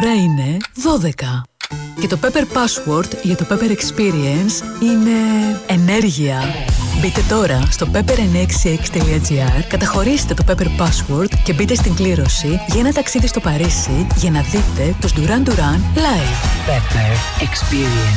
ώρα είναι 12. Και το Pepper Password για το Pepper Experience είναι ενέργεια. Μπείτε τώρα στο pepper966.gr, καταχωρήστε το Pepper Password και μπείτε στην κλήρωση για ένα ταξίδι στο Παρίσι για να δείτε τους Duran Duran live. Pepper Experience.